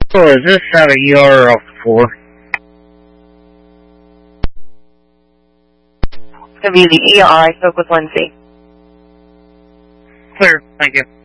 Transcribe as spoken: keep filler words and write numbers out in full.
So is this out of E R off four? It's going to be the E R. I spoke with Lindsay. Clear, thank you.